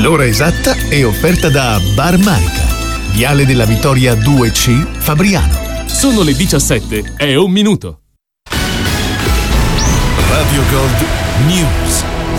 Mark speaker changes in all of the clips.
Speaker 1: L'ora esatta è offerta da Bar Manica, Viale della Vittoria 2C, Fabriano.
Speaker 2: Sono le 17:01.
Speaker 1: Radio Gold News.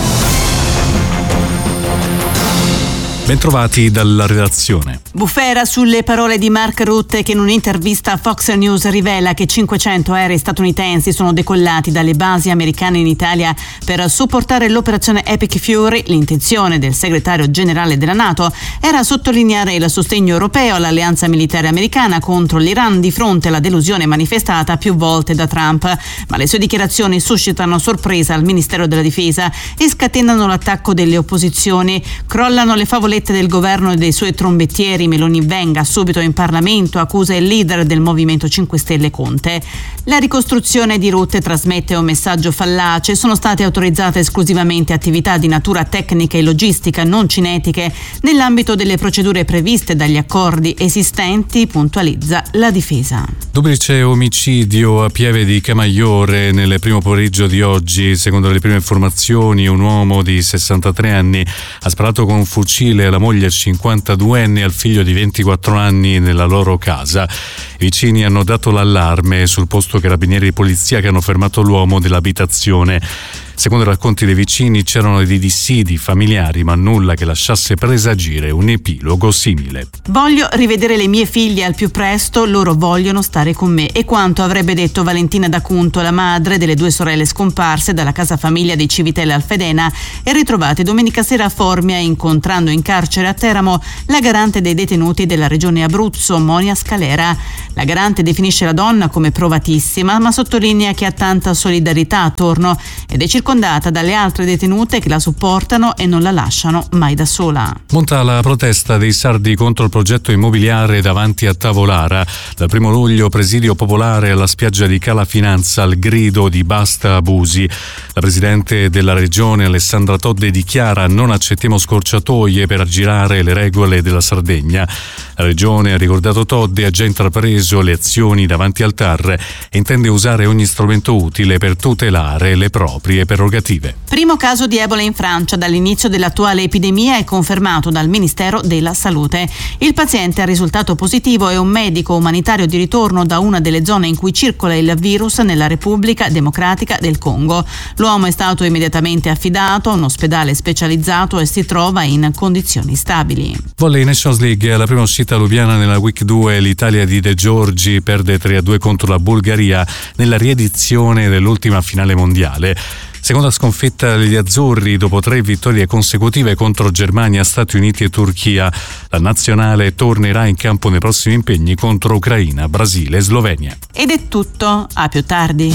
Speaker 3: Bentrovati dalla redazione.
Speaker 4: Bufera sulle parole di Mark Rutte, che in un'intervista a Fox News rivela che 500 aerei statunitensi sono decollati dalle basi americane in Italia per supportare l'operazione Epic Fury. L'intenzione del segretario generale della NATO era sottolineare il sostegno europeo all'alleanza militare americana contro l'Iran di fronte alla delusione manifestata più volte da Trump. Ma le sue dichiarazioni suscitano sorpresa al Ministero della Difesa e scatenano l'attacco delle opposizioni. Crollano le favolette del governo e dei suoi trombettieri. Meloni venga subito in Parlamento, accusa il leader del Movimento 5 Stelle Conte. La ricostruzione di Rutte trasmette un messaggio fallace. Sono state autorizzate esclusivamente attività di natura tecnica e logistica, non cinetiche, nell'ambito delle procedure previste dagli accordi esistenti, puntualizza la Difesa.
Speaker 3: Duplice omicidio a Pieve di Camaiore nel primo pomeriggio di oggi. Secondo le prime informazioni, un uomo di 63 anni ha sparato con un fucile alla moglie 52enne e al figlio di 24 anni nella loro casa. I vicini hanno dato l'allarme. Sul posto carabinieri e polizia che hanno fermato l'uomo dell'abitazione. Secondo i racconti dei vicini c'erano dei dissidi familiari, ma nulla che lasciasse presagire un epilogo simile.
Speaker 4: Voglio rivedere le mie figlie al più presto, loro vogliono stare con me. E quanto avrebbe detto Valentina D'Acunto, la madre delle due sorelle scomparse dalla casa famiglia dei Civitella Alfedena e ritrovate domenica sera a Formia, incontrando in carcere a Teramo la garante dei detenuti della regione Abruzzo, Monia Scalera. La garante definisce la donna come provatissima, ma sottolinea che ha tanta solidarietà attorno ed è circondata dalle altre detenute che la supportano e non la lasciano mai da sola.
Speaker 3: Monta la protesta dei sardi contro il progetto immobiliare davanti a Tavolara. Dal 1 luglio presidio popolare alla spiaggia di Cala Finanza al grido di basta abusi. La presidente della regione Alessandra Todde dichiara: non accettiamo scorciatoie per aggirare le regole della Sardegna. La regione, ha ricordato Todde, ha già intrapreso le azioni davanti al TAR e intende usare ogni strumento utile per tutelare le proprie prerogative.
Speaker 4: Primo caso di Ebola in Francia dall'inizio dell'attuale epidemia è confermato dal Ministero della Salute. Il paziente ha risultato positivo è un medico umanitario di ritorno da una delle zone in cui circola il virus nella Repubblica Democratica del Congo. L'uomo è stato immediatamente affidato a un ospedale specializzato e si trova in condizioni stabili.
Speaker 3: Volley Nations League, alla prima uscita lubiana nella Week 2, l'Italia di De Giorgi perde 3-2 contro la Bulgaria nella riedizione dell'ultima finale mondiale. Seconda sconfitta degli azzurri dopo 3 vittorie consecutive contro Germania, Stati Uniti e Turchia. La nazionale tornerà in campo nei prossimi impegni contro Ucraina, Brasile e Slovenia.
Speaker 4: Ed è tutto, a più tardi.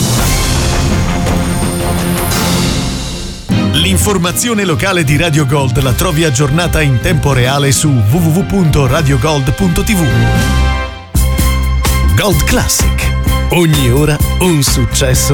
Speaker 1: L'informazione locale di Radio Gold la trovi aggiornata in tempo reale su www.radiogold.tv. Gold Classic. Ogni ora un successo